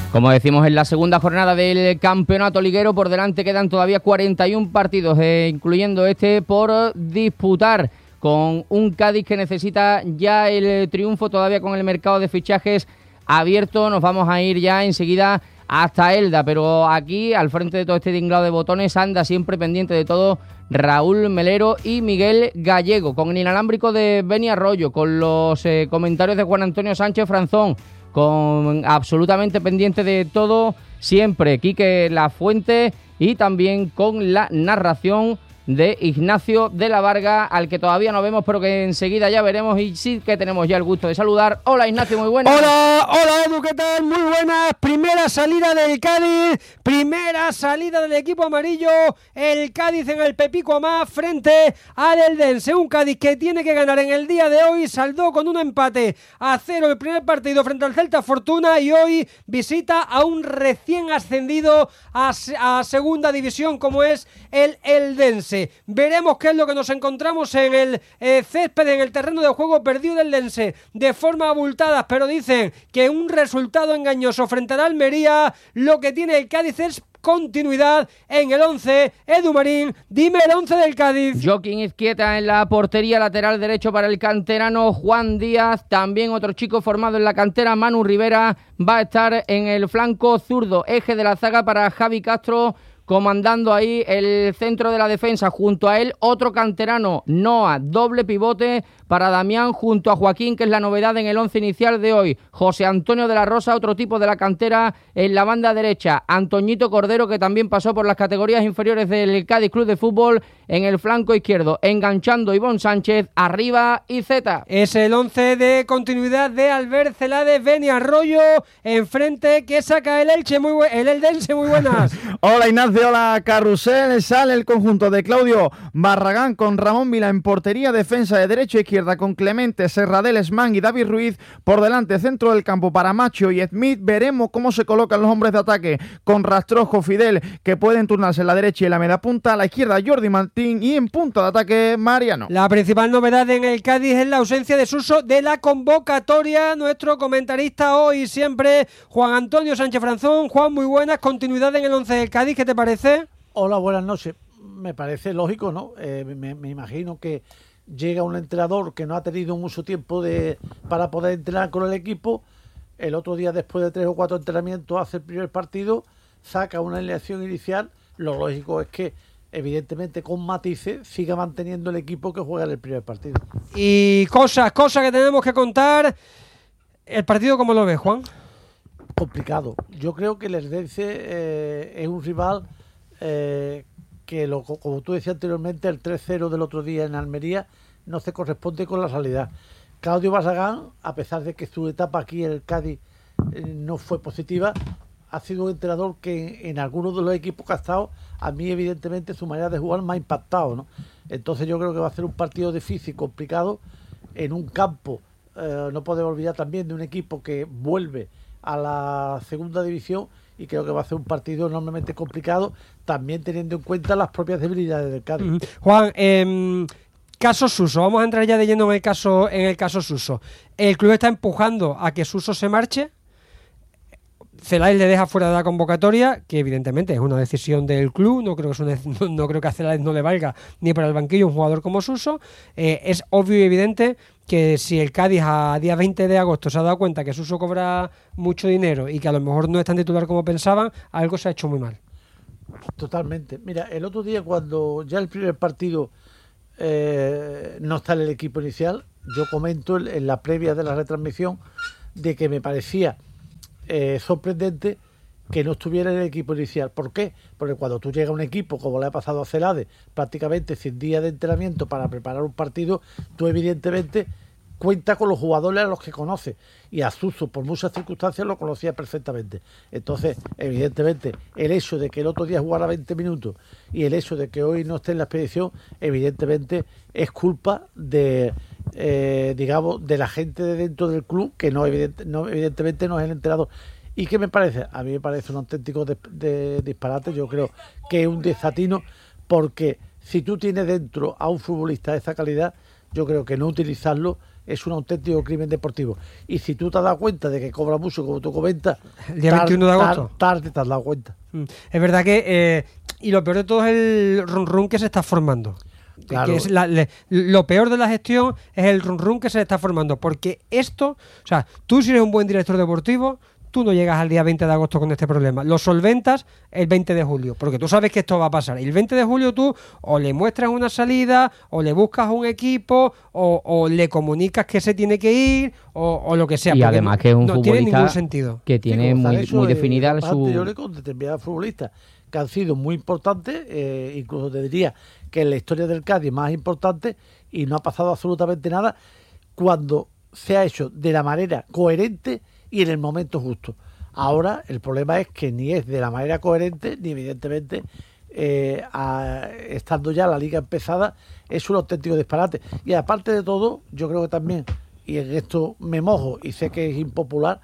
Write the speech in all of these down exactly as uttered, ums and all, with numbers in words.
Como decimos, en la segunda jornada del campeonato liguero, por delante quedan todavía cuarenta y un partidos, eh, incluyendo este por disputar, con un Cádiz que necesita ya el triunfo, todavía con el mercado de fichajes abierto. Nos vamos a ir ya enseguida hasta Elda, pero aquí, al frente de todo este tinglado de botones, anda siempre pendiente de todo Raúl Melero y Miguel Gallego, con el inalámbrico de Beni Arroyo, con los eh, comentarios de Juan Antonio Sánchez Franzón, con absolutamente pendiente de todo siempre Quique Lafuente, y también con la narración de Ignacio de la Varga, al que todavía no vemos, pero que enseguida ya veremos, y sí que tenemos ya el gusto de saludar. Hola Ignacio, muy buenas. Hola, hola Edu, ¿qué tal? Muy buenas. Primera salida del Cádiz, primera salida del equipo amarillo, el Cádiz en el Pepico Amá frente al Eldense, un Cádiz que tiene que ganar en el día de hoy. Saldó con un empate a cero el primer partido frente al Celta Fortuna, y hoy visita a un recién ascendido a, a segunda división como es el Eldense. Veremos qué es lo que nos encontramos en el eh, césped, en el terreno de juego. Perdido del Eldense de forma abultada, pero dicen que un resultado engañoso frente al Almería. Lo que tiene el Cádiz es continuidad en el once. Edu Marín, dime el once del Cádiz. Joaquín Izquieta en la portería, lateral derecho para el canterano Juan Díaz. También otro chico formado en la cantera, Manu Rivera, va a estar en el flanco zurdo. Eje de la zaga para Javi Castro, comandando ahí el centro de la defensa. Junto a él, otro canterano, Noah, doble pivote para Damián, junto a Joaquín, que es la novedad en el once inicial de hoy. José Antonio de la Rosa, otro tipo de la cantera, en la banda derecha. Antoñito Cordero, que también pasó por las categorías inferiores del Cádiz Club de Fútbol, en el flanco izquierdo. Enganchando Ivón Sánchez, arriba y Zeta. Es el once de continuidad de Albert Celades, Beni Arroyo, enfrente, que saca el Elche, muy bu- el Eldense, muy buenas. Hola Ignacio, hola Carrusel. Sale el conjunto de Claudio Barragán con Ramón Vila en portería, defensa de derecha e izquierda con Clemente, Serradell, Esmán y David Ruiz. Por delante, centro del campo para Macho y Smith. Veremos cómo se colocan los hombres de ataque, con Rastrojo, Fidel, que pueden turnarse en la derecha y la media punta. A la izquierda, Jordi Martín, y en punta de ataque, Mariano. La principal novedad en el Cádiz es la ausencia de Suso de la convocatoria. Nuestro comentarista hoy y siempre, Juan Antonio Sánchez Franzón. Juan, muy buenas. Continuidad en el once del Cádiz, ¿qué te parece? Hola, buenas noches. Me parece lógico, ¿no? Eh, me, me imagino que llega un entrenador que no ha tenido mucho tiempo de para poder entrenar con el equipo. El otro día, después de tres o cuatro entrenamientos, hace el primer partido, saca una alineación inicial. Lo lógico es que, evidentemente, con matices, siga manteniendo el equipo que juega en el primer partido. Y cosas, cosas que tenemos que contar. ¿El partido cómo lo ves, Juan? Complicado. Yo creo que el Eldense eh, es un rival eh, que, lo, como tú decías anteriormente, el tres cero del otro día en Almería no se corresponde con la realidad. Claudio Barragán, a pesar de que su etapa aquí en el Cádiz eh, no fue positiva, ha sido un entrenador que en algunos de los equipos que ha estado, a mí evidentemente su manera de jugar me ha impactado, ¿no? Entonces yo creo que va a ser un partido difícil, complicado, en un campo, eh, no podemos olvidar también de un equipo que vuelve a la segunda división, y creo que va a ser un partido enormemente complicado, también teniendo en cuenta las propias debilidades del Cádiz. Uh-huh. Juan, eh, caso Suso, vamos a entrar ya de lleno en el caso, en el caso Suso. El club está empujando a que Suso se marche. Celades le deja fuera de la convocatoria, que evidentemente es una decisión del club. No creo que, es una, no, no creo que a Celades no le valga ni para el banquillo un jugador como Suso. Eh, es obvio y evidente que si el Cádiz a día veinte de agosto se ha dado cuenta que Suso cobra mucho dinero y que a lo mejor no es tan titular como pensaban, algo se ha hecho muy mal. Totalmente. Mira, el otro día, cuando ya el primer partido eh, no está en el equipo inicial, yo comento en, en la previa de la retransmisión de que me parecía eh, sorprendente que no estuviera en el equipo inicial. ¿Por qué? Porque cuando tú llegas a un equipo, como le ha pasado a Celades, prácticamente sin días de entrenamiento para preparar un partido, tú evidentemente cuentas con los jugadores a los que conoces. Y a Suso, por muchas circunstancias, lo conocía perfectamente. Entonces, evidentemente, el hecho de que el otro día jugara veinte minutos y el hecho de que hoy no esté en la expedición, evidentemente es culpa de, eh, digamos, de la gente de dentro del club, que no, evidente, no evidentemente no es el entrenador. ¿Y qué me parece? A mí me parece un auténtico de, de disparate. Yo creo que es un desatino, porque si tú tienes dentro a un futbolista de esa calidad, yo creo que no utilizarlo es un auténtico crimen deportivo. Y si tú te has dado cuenta de que cobra mucho, como tú comentas, el día veintiuno de agosto. Tar, tarde te has dado cuenta. Es verdad que, eh, y lo peor de todo es el run run que se está formando. Claro. Que es la, le, lo peor de la gestión es el run run que se está formando, porque esto, o sea, tú si eres un buen director deportivo, tú no llegas al día veinte de agosto con este problema, lo solventas el veinte de julio, porque tú sabes que esto va a pasar. Y el veinte de julio tú o le muestras una salida, o le buscas un equipo, o, o le comunicas que se tiene que ir, o, o lo que sea. Y además que es un no futbolista tiene ningún sentido. Que tiene sí, muy, muy definida de, su... Yo le con determinados futbolistas que han sido muy importantes, eh, incluso te diría que en la historia del Cádiz más importante, y no ha pasado absolutamente nada cuando se ha hecho de la manera coherente y en el momento justo. Ahora el problema es que ni es de la manera coherente, ni evidentemente eh, a, estando ya la liga empezada, es un auténtico disparate. Y aparte de todo, yo creo que también, y en esto me mojo y sé que es impopular,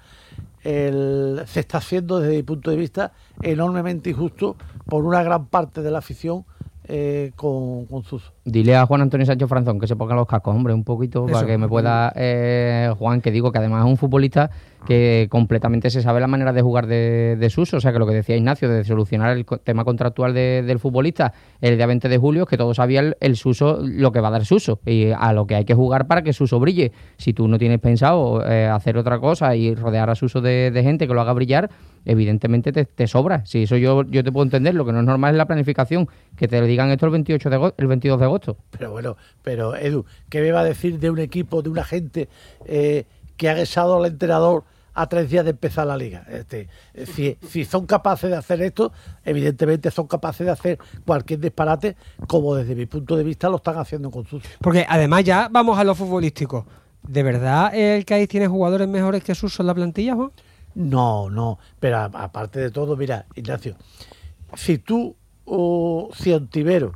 el, se está haciendo desde mi punto de vista enormemente injusto por una gran parte de la afición eh, con, con Suso. Dile a Juan Antonio Sánchez Franzón que se ponga los cascos, hombre, un poquito, Eso. para que me pueda... Eh, Juan, que digo que además es un futbolista que completamente se sabe la manera de jugar de, de Suso, o sea que lo que decía Ignacio, de solucionar el tema contractual de, del futbolista el día veinte de julio, es que todos sabían el, el Suso, lo que va a dar Suso, y a lo que hay que jugar para que Suso brille. Si tú no tienes pensado eh, hacer otra cosa y rodear a Suso de, de gente que lo haga brillar, evidentemente te, te sobra. Si eso yo, yo te puedo entender, lo que no es normal es la planificación, que te digan esto el veintiocho de agosto, el veintidós de agosto. Pero bueno, pero Edu, ¿qué me va a decir de un equipo, de una gente eh, que ha guisado al entrenador a tres días de empezar la liga? Este, si, si son capaces de hacer esto, evidentemente son capaces de hacer cualquier disparate, como desde mi punto de vista lo están haciendo con Suso. Porque además ya vamos a lo futbolístico. ¿De verdad el Cádiz tiene jugadores mejores que Suso en la plantilla, Juan? No, no, pero a, aparte de todo, mira, Ignacio, si tú o si Ontivero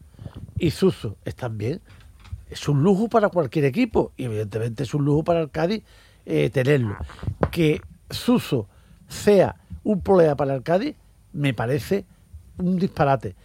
y Suso están bien, es un lujo para cualquier equipo, y evidentemente es un lujo para el Cádiz eh, tenerlo. Que Suso sea un problema para el Cádiz me parece un disparate.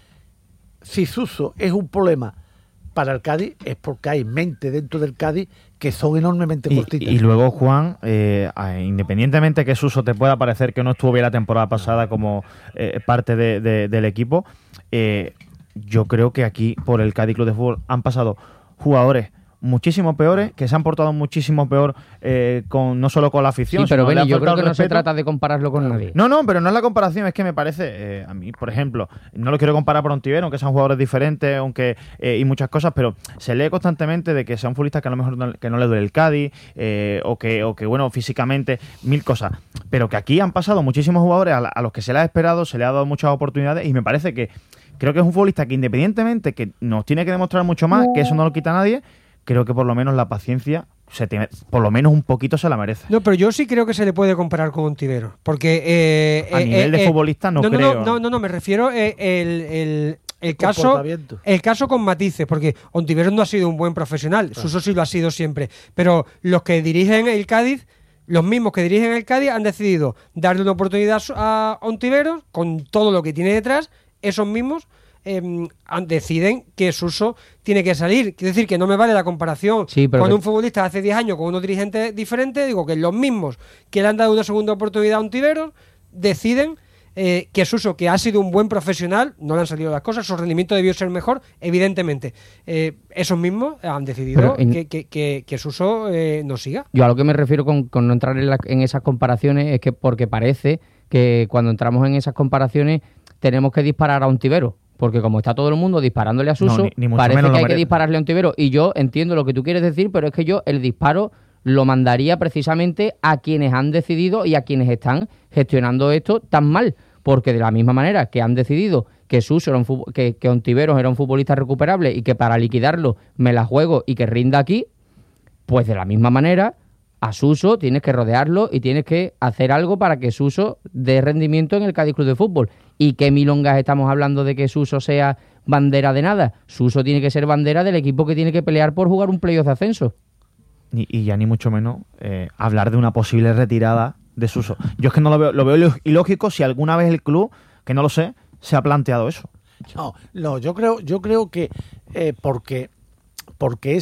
Si Suso es un problema para el Cádiz, es porque hay mente dentro del Cádiz que son enormemente cortitas. Y, y luego, Juan, eh, independientemente que Suso te pueda parecer que no estuvo bien la temporada pasada como eh, parte de, de, del equipo, eh, yo creo que aquí, por el Cádiz Club de Fútbol, han pasado jugadores muchísimo peores, que se han portado muchísimo peor eh, con no solo con la afición. Sí, pero Beni, yo creo que respeto. no se trata de compararlo con nadie. No, no, pero no es la comparación, es que me parece, eh, a mí, por ejemplo, no lo quiero comparar por Ontivero, aunque sean jugadores diferentes, aunque eh, y muchas cosas, pero se lee constantemente de que sean futbolistas que a lo mejor no, que no le duele el Cádiz, eh, o que, o que bueno, físicamente, mil cosas. Pero que aquí han pasado muchísimos jugadores a, la, a los que se les ha esperado, se les ha dado muchas oportunidades, y me parece que creo que es un futbolista que, independientemente que nos tiene que demostrar mucho más, que eso no lo quita nadie, creo que por lo menos la paciencia, se te, por lo menos un poquito se la merece. No, pero yo sí creo que se le puede comparar con Ontivero, porque... Eh, a eh, nivel eh, de eh, futbolista no, no creo. No, no, no, no, me refiero eh, el... el El caso, el caso con matices, porque Ontivero no ha sido un buen profesional, claro. Suso sí lo ha sido siempre, pero los que dirigen el Cádiz, los mismos que dirigen el Cádiz han decidido darle una oportunidad a Ontivero con todo lo que tiene detrás. Esos mismos eh, deciden que Suso tiene que salir. Quiero decir que no me vale la comparación sí, con que... un futbolista de hace diez años con unos dirigentes diferentes. Digo que los mismos que le han dado una segunda oportunidad a Ontivero deciden Eh, que Suso, que ha sido un buen profesional, no le han salido las cosas, su rendimiento debió ser mejor, evidentemente. Eh, esos mismos han decidido en... que, que, que, que Suso eh, no siga. Yo a lo que me refiero con, con no entrar en, la, en esas comparaciones es que porque parece que cuando entramos en esas comparaciones tenemos que disparar a Ontivero. Porque como está todo el mundo disparándole a Suso, no, ni, ni parece que hay que dispararle a Ontivero. Y yo entiendo lo que tú quieres decir, pero es que yo el disparo lo mandaría precisamente a quienes han decidido y a quienes están gestionando esto tan mal, porque de la misma manera que han decidido que Suso era un fut- que, que Ontiveros era un futbolista recuperable y que para liquidarlo me la juego y que rinda aquí, pues de la misma manera a Suso tienes que rodearlo y tienes que hacer algo para que Suso dé rendimiento en el Cádiz Club de Fútbol. ¿Y qué milongas estamos hablando de que Suso sea bandera de nada? Suso tiene que ser bandera del equipo que tiene que pelear por jugar un playoff de ascenso. Y, y ya ni mucho menos eh, hablar de una posible retirada de Suso. Yo es que no lo veo, lo veo ilógico si alguna vez el club, que no lo sé, se ha planteado eso. No, no, yo creo, yo creo que eh, porque, porque es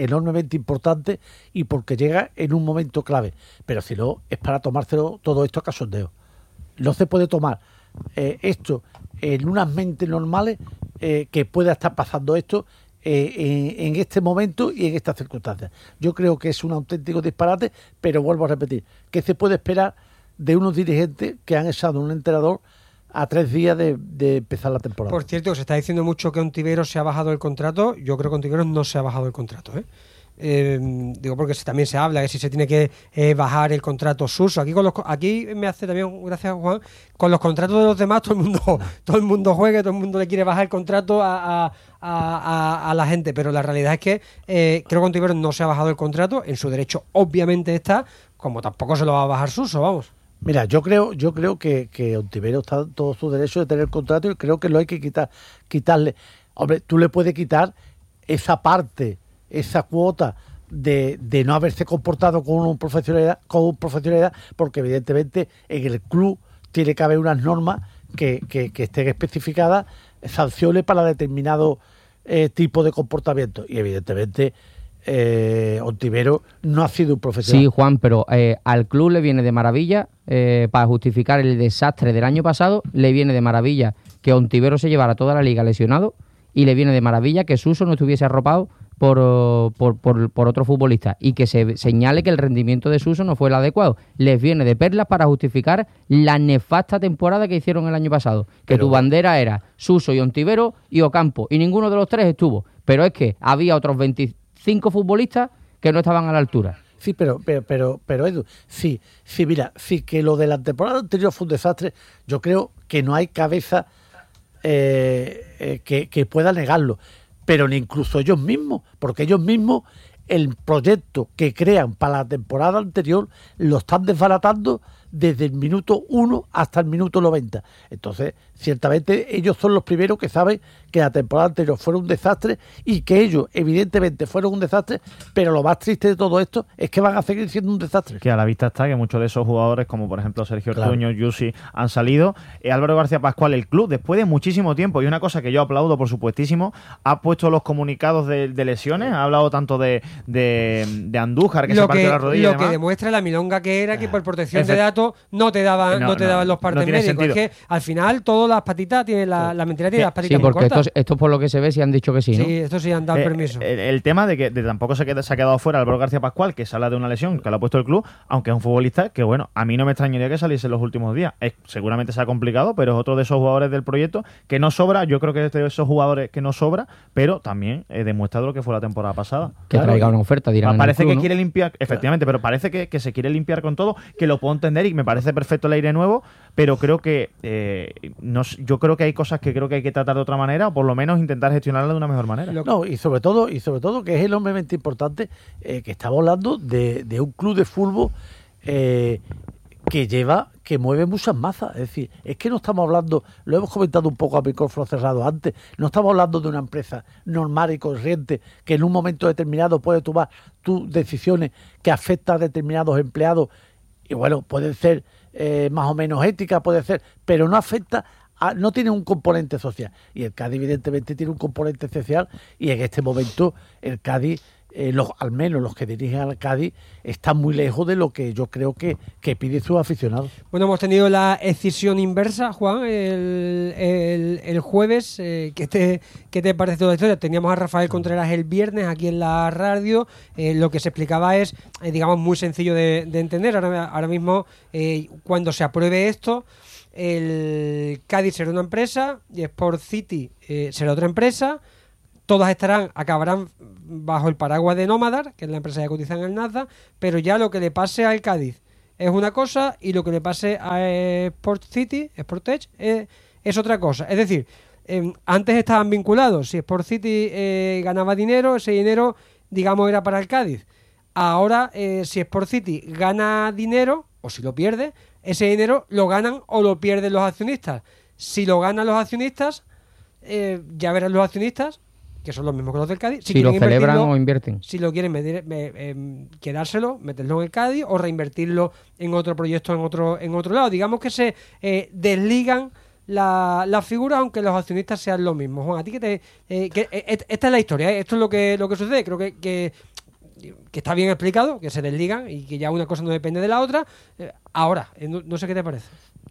enormemente importante y porque llega en un momento clave. Pero si no, es para tomárselo todo esto a cachondeo. No se puede tomar eh, esto en unas mentes normales eh, que pueda estar pasando esto eh, en, en este momento y en estas circunstancias. Yo creo que es un auténtico disparate, pero vuelvo a repetir, ¿qué se puede esperar de unos dirigentes que han echado un entrenador a tres días de, de empezar la temporada? Por cierto, se está diciendo mucho que Ontiveros se ha bajado el contrato. Yo creo que Ontiveros no se ha bajado el contrato, ¿eh? Eh, digo porque también se habla que si se tiene que eh, bajar el contrato Suso. Aquí con los aquí me hace también, gracias Juan, con los contratos de los demás todo el mundo no. todo el mundo juega, todo el mundo le quiere bajar el contrato a, a, a, a la gente, pero la realidad es que eh, creo que Ontiveros no se ha bajado el contrato, en su derecho obviamente está, como tampoco se lo va a bajar Suso, vamos. Mira, yo creo, yo creo que, que Ontiveros está en todo su derecho de tener el contrato y creo que lo hay que quitar, quitarle. Hombre, tú le puedes quitar esa parte, esa cuota de, de no haberse comportado con un profesionalidad, con un profesionalidad, porque evidentemente en el club tiene que haber unas normas que, que, que estén especificadas, sanciones para determinado eh, tipo de comportamiento. Y evidentemente eh, Ontiveros no ha sido un profesional. Sí, Juan, pero eh, al club le viene de maravilla, eh, para justificar el desastre del año pasado, le viene de maravilla que Ontiveros se llevara toda la liga lesionado y le viene de maravilla que Suso no estuviese arropado Por, por, por, por otro futbolista y que se señale que el rendimiento de Suso no fue el adecuado. Les viene de perlas para justificar la nefasta temporada que hicieron el año pasado. Que pero tu bandera era Suso y Ontiveros y Ocampo, y ninguno de los tres estuvo. Pero es que había otros veinticinco futbolistas que no estaban a la altura. Sí, pero, pero, pero, pero Edu, sí, sí, mira, sí que lo de la temporada anterior fue un desastre. Yo creo que no hay cabeza eh, eh, que, que pueda negarlo. Pero ni incluso ellos mismos, porque ellos mismos el proyecto que crean para la temporada anterior lo están desbaratando desde el minuto uno hasta el minuto noventa. Entonces, ciertamente ellos son los primeros que saben que la temporada anterior fue un desastre y que ellos evidentemente fueron un desastre, pero lo más triste de todo esto es que van a seguir siendo un desastre. Que a la vista está que muchos de esos jugadores, como por ejemplo Sergio Ortuño, claro, Yusi, han salido. Eh, Álvaro García Pascual, el club, después de muchísimo tiempo, y una cosa que yo aplaudo por supuestísimo, ha puesto los comunicados de, de lesiones, ha hablado tanto de, de, de Andújar, que lo se partió que, la rodilla. Lo que demuestra la milonga que era, que por protección Efe- de datos no te daban no, no te daban no, los partes no médicos. Es que al final todas las patitas tienen la, sí. la mentira tiene las patitas sí, porque esto, esto por lo que se ve sí han dicho que sí, ¿no? Sí, esto sí han dado eh, permiso. El, el tema de que de tampoco se, queda, se ha quedado fuera Álvaro García Pascual, que se habla de una lesión que le ha puesto el club, aunque es un futbolista que, bueno, a mí no me extrañaría que saliese en los últimos días. Es, seguramente se ha complicado, pero es otro de esos jugadores del proyecto que no sobra. Yo creo que es de esos jugadores que no sobra, pero también eh, demuestra lo que fue la temporada pasada. Que claro, traiga una oferta, dirán. Parece club, que ¿no? quiere limpiar, efectivamente, claro, pero parece que, que se quiere limpiar con todo, que lo puedo entender y me parece perfecto el aire nuevo, pero creo que eh, no, yo creo que hay cosas que creo que hay que tratar de otra manera, o por lo menos intentar gestionarla de una mejor manera. No, y sobre todo, y sobre todo que es enormemente importante eh, que estamos hablando de, de un club de fútbol eh, que lleva, que mueve muchas masas. Es decir, es que no estamos hablando, lo hemos comentado un poco a micrófono cerrado antes, no estamos hablando de una empresa normal y corriente que en un momento determinado puede tomar tus decisiones que afectan a determinados empleados, y bueno, pueden ser eh, más o menos éticas, puede ser, pero no afecta a, no tiene un componente social. Y el Cádiz evidentemente tiene un componente social, y en este momento el Cádiz, eh, los, al menos los que dirigen al Cádiz, están muy lejos de lo que yo creo que, que pide sus aficionados. Bueno, hemos tenido la escisión inversa, Juan, el, el, el jueves. Eh, ¿qué, te, ¿Qué te parece toda la historia? Teníamos a Rafael Contreras el viernes aquí en la radio. Eh, lo que se explicaba es, eh, digamos, muy sencillo de, de entender. Ahora, ahora mismo, eh, cuando se apruebe esto, el Cádiz será una empresa y Sport City eh, será otra empresa. Todas estarán, acabarán bajo el paraguas de Nómadar, que es la empresa que cotiza en el Nasdaq, pero ya lo que le pase al Cádiz es una cosa y lo que le pase a Sport City, Sportech, es, es otra cosa. Es decir, eh, antes estaban vinculados. Si Sport City eh, ganaba dinero, ese dinero, digamos, era para el Cádiz. Ahora, eh, si Sport City gana dinero, o si lo pierde, ese dinero lo ganan o lo pierden los accionistas. Si lo ganan los accionistas, eh, ya verán los accionistas, que son los mismos que los del Cádiz. Si, si lo celebran o invierten. Si lo quieren medir, eh, eh, quedárselo, meterlo en el Cádiz o reinvertirlo en otro proyecto en otro en otro lado. Digamos que se eh, desligan las la figuras, aunque los accionistas sean los mismos. Juan, a ti que te... Eh, que, eh, esta es la historia, ¿eh? Esto es lo que lo que sucede. Creo que, que que está bien explicado, que se desligan y que ya una cosa no depende de la otra. Eh, ahora, eh, no, no sé qué te parece.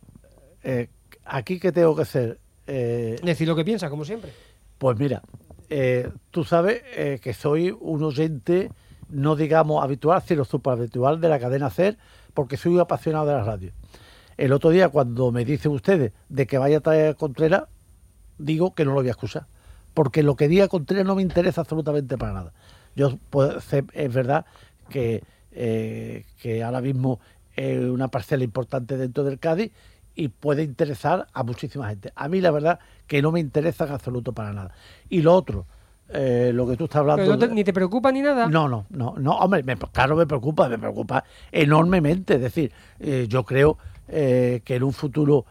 Eh, aquí que tengo que hacer... Eh, Decir lo que piensas, como siempre. Pues mira, eh, tú sabes eh, que soy un oyente, no digamos habitual, sino súper habitual de la cadena SER, porque soy un apasionado de la radio. El otro día, cuando me dicen ustedes de que vaya a traer a Contreras, digo que no lo voy a excusar, porque lo que diga Contreras no me interesa absolutamente para nada. Yo pues, es verdad que, eh, que ahora mismo es una parcela importante dentro del Cádiz y puede interesar a muchísima gente. A mí la verdad que no me interesa en absoluto para nada. Y lo otro, eh, lo que tú estás hablando... ¿Pero no te, ni te preocupa ni nada? No, no, no, no, hombre, me, claro me preocupa, me preocupa enormemente. Es decir, eh, yo creo eh, que en un futuro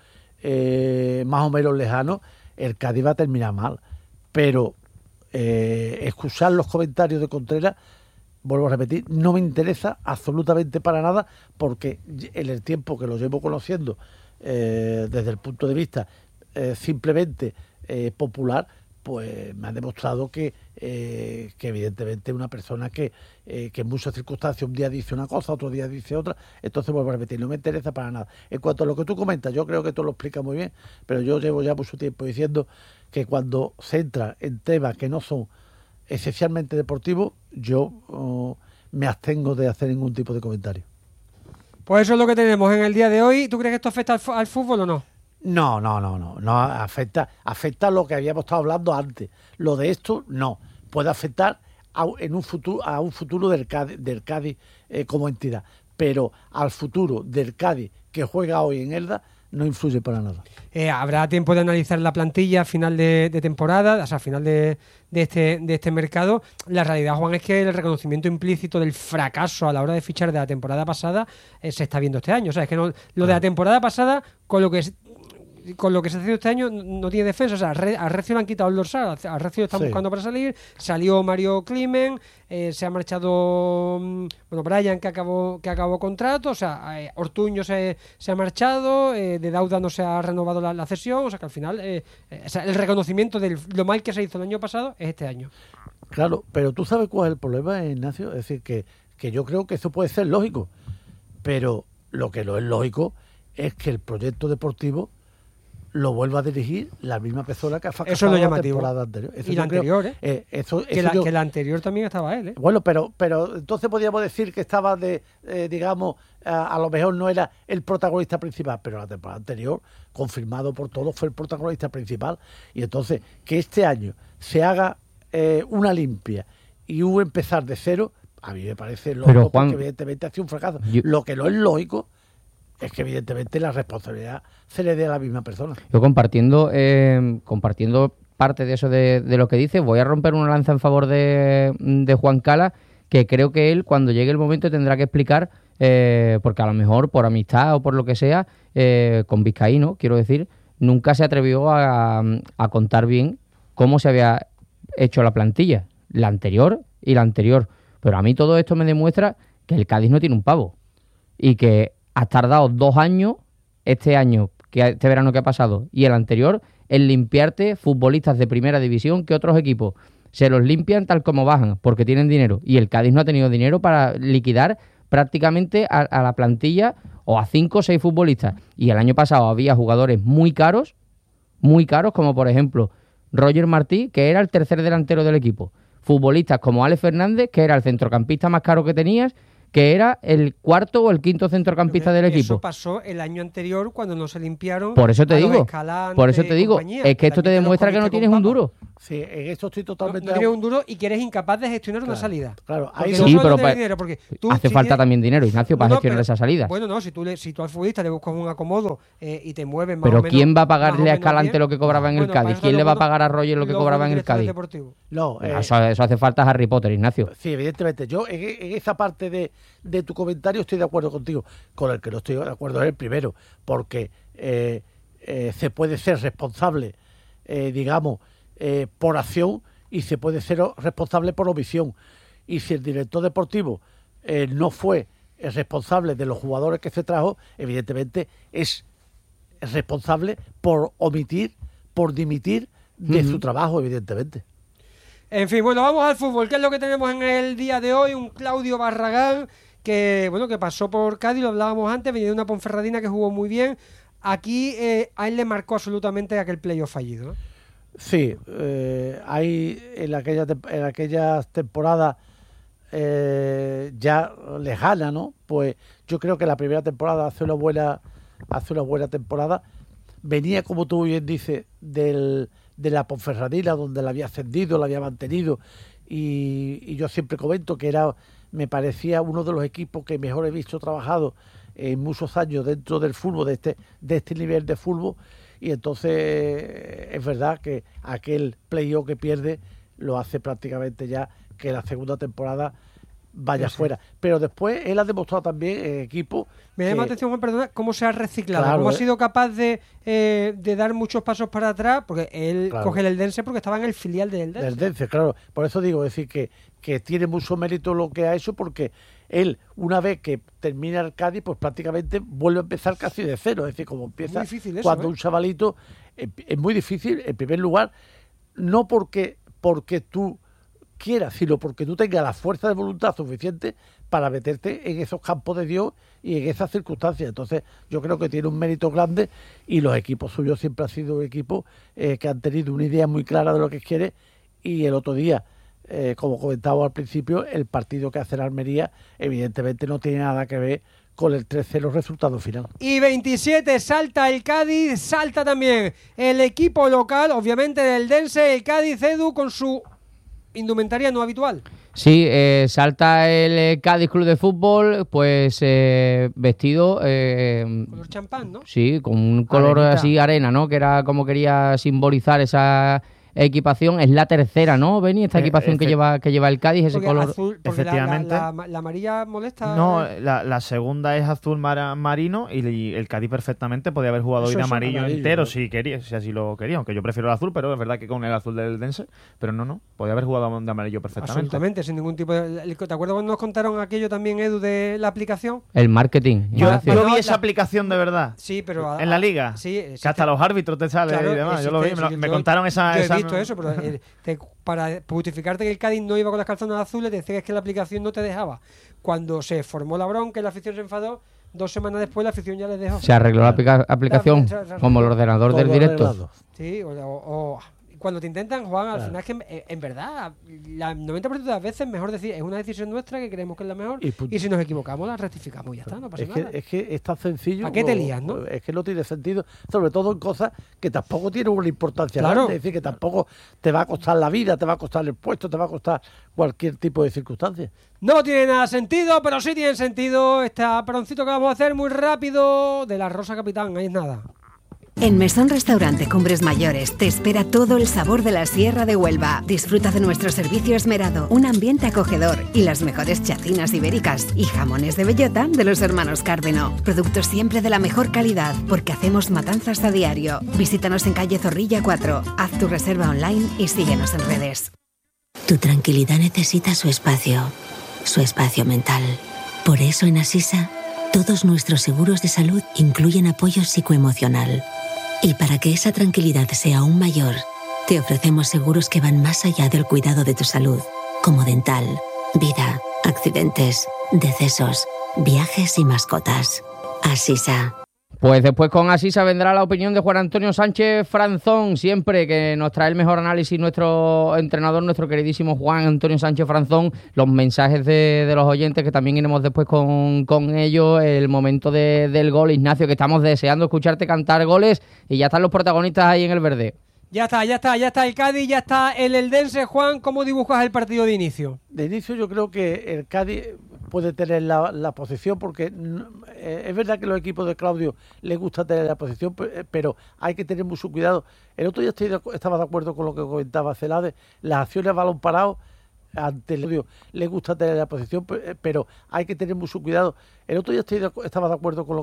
eh, más o menos lejano el Cádiz va a terminar mal. Pero eh, excusar los comentarios de Contreras, vuelvo a repetir, no me interesa absolutamente para nada, porque en el tiempo que lo llevo conociendo, eh, desde el punto de vista eh, simplemente eh, popular, pues me ha demostrado que, eh, que evidentemente una persona que, eh, que en muchas circunstancias un día dice una cosa, otro día dice otra, entonces vuelvo a repetir, no me interesa para nada. En cuanto a lo que tú comentas, yo creo que tú lo explicas muy bien, pero yo llevo ya mucho tiempo diciendo que cuando se entra en temas que no son esencialmente deportivos, yo uh, me abstengo de hacer ningún tipo de comentario. Pues eso es lo que tenemos en el día de hoy. ¿Tú crees que esto afecta al, al fútbol o no? No, no, no, no, no afecta, afecta a lo que habíamos estado hablando antes. Lo de esto no, puede afectar a, en un futuro, a un futuro del Cádiz, del Cádiz eh, como entidad, pero al futuro del Cádiz que juega hoy en Elda no influye para nada. Eh, habrá tiempo de analizar la plantilla a final de, de temporada, o sea, a final de, de, este, de este mercado. La realidad, Juan, es que el reconocimiento implícito del fracaso a la hora de fichar de la temporada pasada eh, se está viendo este año. O sea, es que no, lo de la temporada pasada, con lo que es, con lo que se ha hecho este año, no tiene defensa. O sea, a Recio le han quitado el dorsal, a Recio están sí. buscando para salir, salió Mario Climen, eh, se ha marchado bueno Brian, que acabó que acabó contrato, o sea, eh, Ortuño se, se ha marchado, eh, de Dauda no se ha renovado la, la cesión, o sea que al final eh, eh, o sea, el reconocimiento de lo mal que se hizo el año pasado es este año. Claro, pero tú sabes cuál es el problema, Ignacio, es decir, que, que yo creo que eso puede ser lógico, pero lo que no es lógico es que el proyecto deportivo lo vuelva a dirigir la misma persona que ha fracasado la temporada anterior. Eso y la anterior, creo, ¿eh? eh eso, que, eso la, yo, que la anterior también estaba él, ¿eh? Bueno, pero pero entonces podríamos decir que estaba de, eh, digamos, a, a lo mejor no era el protagonista principal, pero la temporada anterior, confirmado por todos, fue el protagonista principal. Y entonces, que este año se haga eh, una limpia y un empezar de cero, a mí me parece lógico, pero, Juan, porque evidentemente ha sido un fracaso. Yo, lo que no es lógico es que evidentemente la responsabilidad se le dé a la misma persona. Yo compartiendo eh, compartiendo parte de eso de, de lo que dice, voy a romper una lanza en favor de, de Juan Cala, que creo que él cuando llegue el momento tendrá que explicar, eh, porque a lo mejor por amistad o por lo que sea, eh, con Vizcaíno, quiero decir, nunca se atrevió a, a contar bien cómo se había hecho la plantilla, la anterior y la anterior. Pero a mí todo esto me demuestra que el Cádiz no tiene un pavo y que has tardado dos años, este año, que este verano que ha pasado, y el anterior, en limpiarte futbolistas de primera división que otros equipos se los limpian tal como bajan, porque tienen dinero. Y el Cádiz no ha tenido dinero para liquidar prácticamente a, a la plantilla o a cinco o seis futbolistas. Y el año pasado había jugadores muy caros, muy caros, como por ejemplo Roger Martí, que era el tercer delantero del equipo. Futbolistas como Alex Fernández, que era el centrocampista más caro que tenías, que era el cuarto o el quinto centrocampista del equipo. Eso pasó el año anterior cuando no se limpiaron. Por eso te digo, por eso te digo, es que esto te demuestra que no tienes un duro. Sí, en esto estoy totalmente... No, no tienes un duro y que eres incapaz de gestionar claro, una salida. Claro, ahí sí, no pero pa- dinero, porque tú, hace si falta tienes... también dinero, Ignacio, para no, no, gestionar pero, esa salida. Bueno, no, si tú, le, si tú al futbolista le buscas un acomodo eh, y te mueves más pero o menos... ¿quién va a pagarle a Escalante bien? Lo que cobraba en el bueno, Cádiz? ¿Quién le va a pagar a Roger lo que cobraba en el Cádiz? No, eh, eso, eso hace falta a Harry Potter, Ignacio. Sí, evidentemente. Yo en, en esa parte de, de tu comentario estoy de acuerdo contigo. Con el que no estoy de acuerdo es el primero, porque eh, eh, se puede ser responsable, eh, digamos, eh, por acción y se puede ser responsable por omisión. Y si el director deportivo eh, no fue el responsable de los jugadores que se trajo, evidentemente es responsable por omitir, por dimitir de uh-huh. su trabajo, evidentemente. En fin, bueno, vamos al fútbol. ¿Qué es lo que tenemos en el día de hoy? Un Claudio Barragán que, bueno, que pasó por Cádiz, lo hablábamos antes, venía de una Ponferradina que jugó muy bien. Aquí eh, a él le marcó absolutamente aquel playoff fallido, ¿no? Sí, eh, hay en aquella en aquellas temporadas eh, ya lejanas, ¿no? Pues yo creo que la primera temporada hace una buena hace una buena temporada. Venía, como tú bien dices, del, de la Ponferradina, donde la había ascendido, la había mantenido, y, y yo siempre comento que era, me parecía uno de los equipos que mejor he visto trabajado en muchos años dentro del fútbol, de este, de este nivel de fútbol, y entonces es verdad que aquel playoff que pierde lo hace prácticamente ya que la segunda temporada vaya sí, fuera. sí. Pero después él ha demostrado también en equipo. Me llama la atención, Juan, perdona, cómo se ha reciclado, Claro, cómo eh. ha sido capaz de, eh, de dar muchos pasos para atrás, porque él Claro. coge el Eldense porque estaba en el filial del Eldense. Del Dense, claro. Por eso digo, es decir, que, que tiene mucho mérito lo que ha hecho, porque él, una vez que termina el Cádiz, pues prácticamente vuelve a empezar casi de cero. Es decir, como empieza Muy difícil eso, cuando ¿eh? un chavalito, eh, es muy difícil, en primer lugar, no porque, porque tú quieras, sino porque tú tengas la fuerza de voluntad suficiente para meterte en esos campos de Dios y en esas circunstancias. Entonces yo creo que tiene un mérito grande, y los equipos suyos siempre han sido equipos eh, que han tenido una idea muy clara de lo que quiere. Y el otro día, eh, como comentaba al principio, el partido que hace la Almería evidentemente no tiene nada que ver con el tres cero resultado final. Y veintisiete, salta el Cádiz, salta también el equipo local, obviamente del Dense, el Cádiz, Edu, con su indumentaria no habitual. Sí, eh, salta el eh, Cádiz Club de Fútbol, pues eh, vestido... Eh, Color champán, ¿no? sí, con un color Arenita. así arena, ¿no? Que era como quería simbolizar esa equipación. Es la tercera, ¿no, Beni? Esta Eh, equipación que efe- lleva que lleva el Cádiz, ese Porque color... azul, porque la- efectivamente. La, la- la amarilla molesta. No, ¿eh? la, la segunda es azul mara- marino y, y el Cádiz perfectamente podía haber jugado hoy Eso de es amarillo, amarillo, entero ¿no? si quería, si así lo quería, aunque yo prefiero el azul, pero es verdad que con el azul del Dense, pero no, no, podía haber jugado de amarillo perfectamente. Absolutamente, sin ningún tipo de... el- ¿Te acuerdas cuando nos contaron aquello también, Edu, de la aplicación? El marketing. Yo, Ignacio. yo No, vi la- esa aplicación de verdad. Sí, pero... a- En la liga. Sí, Que hasta los árbitros te salen Claro, y demás. Yo lo vi, existe- me, lo- sí, me yo- contaron esa. Yo he esa visto eso, pero eh, te- para justificarte que el Cádiz no iba con las calzonas azules, te decía que la aplicación no te dejaba. Cuando se formó la bronca y la afición se enfadó, dos semanas después la afición ya les dejó. Se arregló la aplica- aplicación Se- se- se- como el ordenador del Todo directo. arreglado. Sí, o, o- o- cuando te intentan, Juan, al Claro. final es que en, en verdad, la noventa por ciento de las veces mejor decir, es una decisión nuestra que creemos que es la mejor, Y y, punto. si nos equivocamos la rectificamos y ya está, no pasa Es que, nada. es que es tan sencillo. ¿A qué te o- lías, no? Es que no tiene sentido, sobre todo en cosas que tampoco tienen una importancia Claro. grande. Es decir, que tampoco te va a costar la vida, te va a costar el puesto, te va a costar cualquier tipo de circunstancia. No tiene nada sentido, pero sí tiene sentido este aperoncito que vamos a hacer muy rápido de la Rosa Capitán, ahí es nada. En Mesón Restaurante Cumbres Mayores te espera todo el sabor de la Sierra de Huelva. Disfruta de nuestro servicio esmerado, un ambiente acogedor y las mejores chacinas ibéricas y jamones de bellota de los hermanos Cárdeno. Productos siempre de la mejor calidad porque hacemos matanzas a diario. Visítanos en calle Zorrilla cuatro, haz tu reserva online y síguenos en redes. Tu tranquilidad necesita su espacio, su espacio mental. Por eso en Asisa, todos nuestros seguros de salud incluyen apoyo psicoemocional. Y para que esa tranquilidad sea aún mayor, te ofrecemos seguros que van más allá del cuidado de tu salud, como dental, vida, accidentes, decesos, viajes y mascotas. Asisa. Pues después con Asisa vendrá la opinión de Juan Antonio Sánchez Franzón, siempre que nos trae el mejor análisis nuestro entrenador, nuestro queridísimo Juan Antonio Sánchez Franzón, los mensajes de, de los oyentes que también iremos después con, con ellos, el momento de, del gol, Ignacio, que estamos deseando escucharte cantar goles y ya están los protagonistas ahí en el verde. Ya está, ya está, ya está el Cádiz, ya está el Eldense. Juan, ¿cómo dibujas el partido de inicio? De inicio yo creo que el Cádiz puede tener la, la posición, porque mm, eh, es verdad que los equipos de Claudio les gusta tener la posición, pe- pero hay que tener mucho cuidado. El otro día estoy de acu- estaba de acuerdo con lo que comentaba Celades, las acciones a balón parado ante el Claudio les gusta tener la posición, pe- pero hay que tener mucho cuidado. El otro día estoy de acu- estaba de acuerdo con lo